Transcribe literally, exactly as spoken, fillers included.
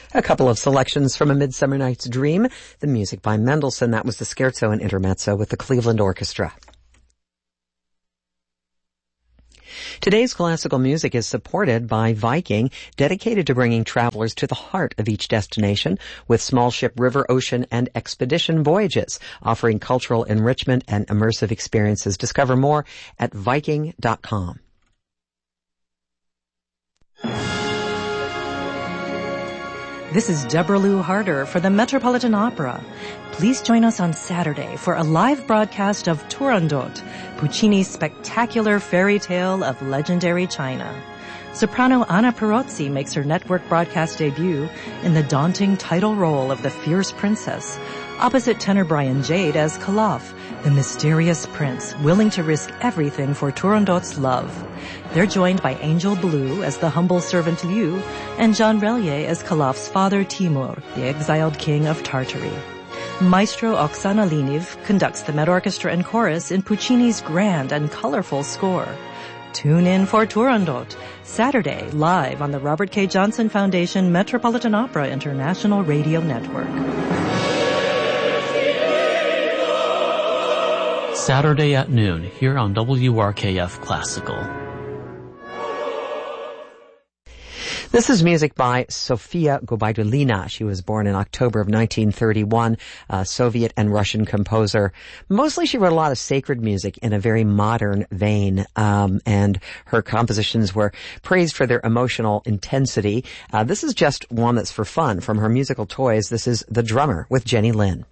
A couple of selections from A Midsummer Night's Dream, the music by Mendelssohn. That was the Scherzo and Intermezzo with the Cleveland Orchestra. Today's classical music is supported by Viking, dedicated to bringing travelers to the heart of each destination with small ship, river, ocean, and expedition voyages, offering cultural enrichment and immersive experiences. Discover more at Viking dot com. This is Deborah Lou Harder for the Metropolitan Opera. Please join us on Saturday for a live broadcast of Turandot, Puccini's spectacular fairy tale of legendary China. Soprano Anna Perozzi makes her network broadcast debut in the daunting title role of the fierce princess, opposite tenor Brian Jade as Kalaf, the mysterious prince willing to risk everything for Turandot's love. They're joined by Angel Blue as the humble servant Liu and Jean Relier as Kalaf's father Timur, the exiled king of Tartary. Maestro Oksana Liniv conducts the Met Orchestra and Chorus in Puccini's grand and colorful score. Tune in for Turandot, Saturday, live on the Robert K. Johnson Foundation Metropolitan Opera International Radio Network. Saturday at noon, here on W R K F Classical. This is music by Sofia Gubaidulina. She was born in October of nineteen thirty-one, a Soviet and Russian composer. Mostly she wrote a lot of sacred music in a very modern vein, um, and her compositions were praised for their emotional intensity. Uh, this is just one that's for fun. From her musical toys, this is The Drummer with Jenny Lin.